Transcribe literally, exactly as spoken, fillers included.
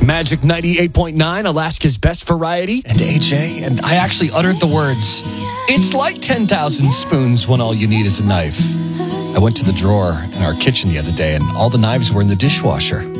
Magic ninety-eight point nine, Alaska's best variety, and A J. And I actually uttered the words, "It's like ten thousand spoons when all you need is a knife." I went to the drawer in our kitchen the other day, and all the knives were in the dishwasher.